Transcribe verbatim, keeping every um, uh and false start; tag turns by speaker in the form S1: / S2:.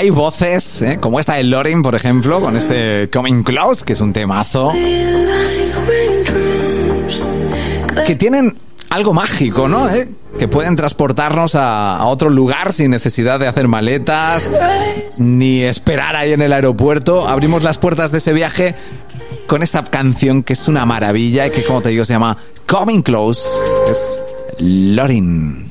S1: hay voces, ¿eh? como esta de Lorin, por ejemplo, con este Coming Close, que es un temazo, que tienen algo mágico, ¿no? ¿Eh? Que pueden transportarnos a, a otro lugar sin necesidad de hacer maletas, ni esperar ahí en el aeropuerto. Abrimos las puertas de ese viaje con esta canción que es una maravilla y que, como te digo, se llama Coming Close. Es Lorin.